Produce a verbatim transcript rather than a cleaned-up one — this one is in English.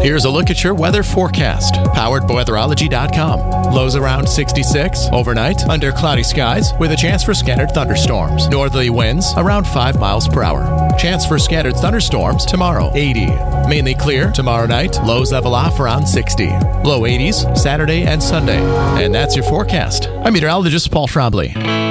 Here's a look at your weather forecast, powered by weatherology dot com. Lows around sixty-six. Overnight, under cloudy skies with a chance for scattered thunderstorms. Northerly winds around five miles per hour. Chance for scattered thunderstorms tomorrow, eighty. Mainly clear tomorrow night. Lows level off around sixty. Low eighties Saturday and Sunday. And that's your forecast. I'm meteorologist Paul Trombley.